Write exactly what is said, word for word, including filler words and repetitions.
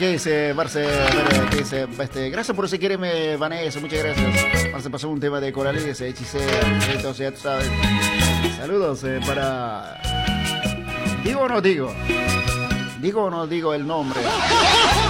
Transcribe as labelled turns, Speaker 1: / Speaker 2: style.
Speaker 1: ¿qué dice Marce? ¿Qué dice? Este, gracias por seguirme, Vanessa, muchas gracias. Marce pasó un tema de Coralí, dice hechicera, entonces ya tú sabes. Saludos eh, para... ¿Digo o no digo? ¿Digo o no digo el nombre?